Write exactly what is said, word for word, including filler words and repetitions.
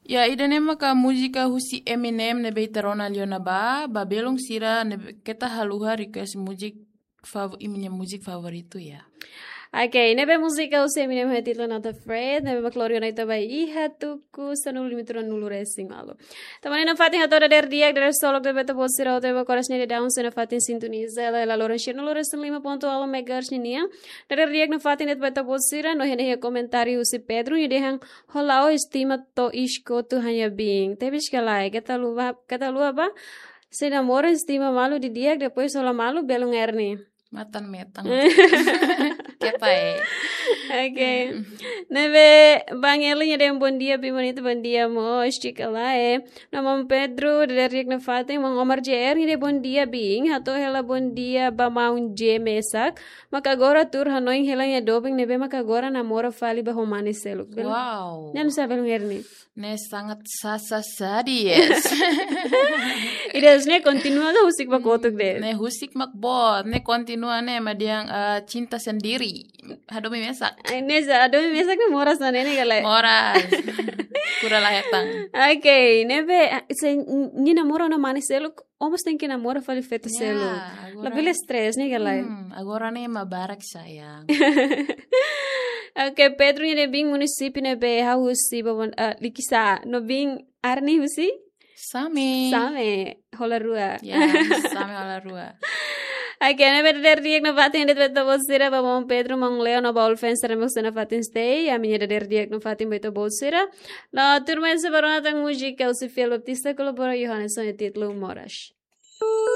Ya ida nema ka muzika husi Eminem nebe terona liona ba babelong sira nebe keta haluha request musik fav iminya musik favorito ya. Ok, nebe música o Eminem é título Not Afraid, nebe maclorio na ita ba iha tuku sanul limitro nulu racing malo. Tamani na fatin hatora der diak der solok de beta bolsira o tebe koras nele down na fatin sintoniza ela ela loren shirno lores lima ponto alo megahertz nia. Der diak na fatin et beta bolsira no hene he comentário si Pedro e dehan holao estima to isko tu hanya being. Tebe escalai, kata lua kata lua ba se namora estima malo di diak depois sola malo belung erni. Matan metang. Kepa eh. Okay. Neve Bang Eli ada yang bon dia bimonito bon dia mo estica lá é. Na mão Pedro de Riek na fatem mang Omar J R de bon dia bing hato hela bon dia ba maun J mesak. Maka agora tur hanoing hela ya dobing neve maka agora namora fali ba homani seluk. Wow. Não sabe ngerni. Ne sangat sasa sadies. Idas ne continua ga husik ba kotuk de. Ne husik makbot, ne continua ne madiang uh, cinta sendiri. Hadomi mesak. Ne sa adomi mesak ne moras na ne galai. Moras. Kura layatang. Okay, neve se ni namoro na mani seluk. Almost tem que namora fali feta selo. Yeah, Labile stress ni galai. Hmm, agora ne mabarak sayang. Okay, Pedro ni bing município ne be ha husi babon uh, likisa no bing arni husi? Same. Same hola rua. Yeah, same hola rua. Okay, ne be der diek na fatin det beto bolsira babon Pedro mang leo no ball fence remos na fatin stay a minha der diek na fatin beto bolsira. Na turma se barona tang música o se fiel baptista colabora Johansson e título Moras.